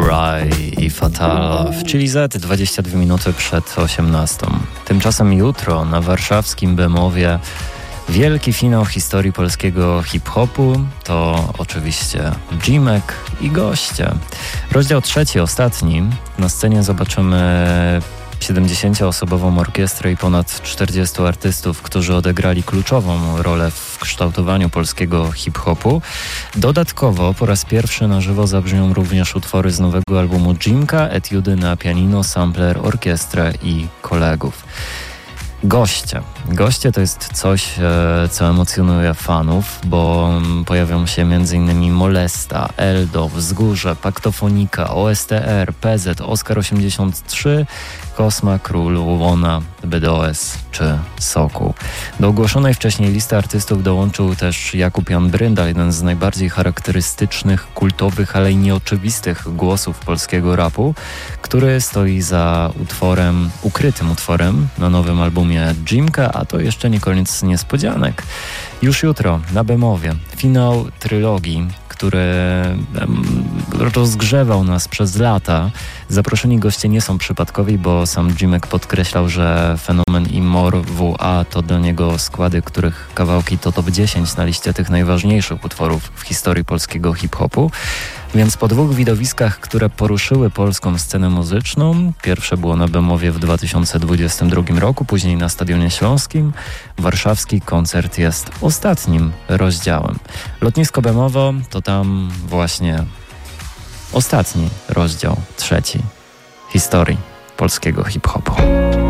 Rai i Fatal w Chili Z, 22 minuty przed 18. Tymczasem jutro na warszawskim Bemowie wielki finał historii polskiego hip-hopu to oczywiście Jimek i goście. Rozdział trzeci, ostatni. Na scenie zobaczymy 70-osobową orkiestrę i ponad 40 artystów, którzy odegrali kluczową rolę w kształtowaniu polskiego hip-hopu. Dodatkowo po raz pierwszy na żywo zabrzmią również utwory z nowego albumu Jimka, etiudy na pianino, sampler, orkiestrę i kolegów. Goście to jest coś, co emocjonuje fanów, bo pojawią się m.in. Molesta, Eldo, Wzgórze, Paktofonika, OSTR, PZ, Oskar 83, Kosma, Król, Łona, BDOS czy Sokół. Do ogłoszonej wcześniej listy artystów dołączył też Jakub Jan Bryndal, jeden z najbardziej charakterystycznych, kultowych, ale i nieoczywistych głosów polskiego rapu, który stoi za ukrytym utworem na nowym albumie Jimka, a to jeszcze nie koniec niespodzianek. Już jutro na Bemowie finał trylogii, który rozgrzewał nas przez lata. Zaproszeni goście nie są przypadkowi, bo sam Jimek podkreślał, że Fenomen i Mor WA to dla niego składy, których kawałki to top 10 na liście tych najważniejszych utworów w historii polskiego hip-hopu. Więc po dwóch widowiskach, które poruszyły polską scenę muzyczną, pierwsze było na Bemowie w 2022 roku, później na Stadionie Śląskim, warszawski koncert jest ostatnim rozdziałem. Lotnisko Bemowo to tam właśnie ostatni rozdział, trzeci historii polskiego hip-hopu.